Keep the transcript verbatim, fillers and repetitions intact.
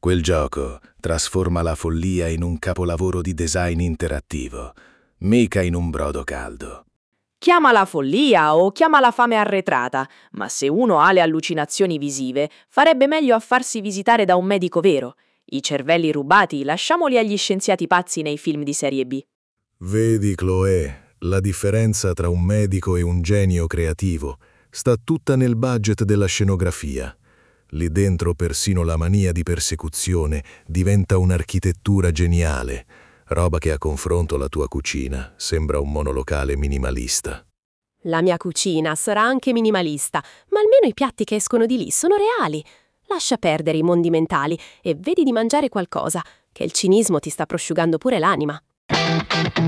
Quel gioco trasforma la follia in un capolavoro di design interattivo, mica in un brodo caldo. Chiamala follia o chiamala fame arretrata, ma se uno ha le allucinazioni visive, farebbe meglio a farsi visitare da un medico vero. I cervelli rubati lasciamoli agli scienziati pazzi nei film di serie B. Vedi, Chloé, la differenza tra un medico e un genio creativo sta tutta nel budget della scenografia. Lì dentro persino la mania di persecuzione diventa un'architettura geniale, roba che a confronto la tua cucina sembra un monolocale minimalista. La mia cucina sarà anche minimalista, ma almeno i piatti che escono di lì sono reali. Lascia perdere i mondi mentali e vedi di mangiare qualcosa, che il cinismo ti sta prosciugando pure l'anima.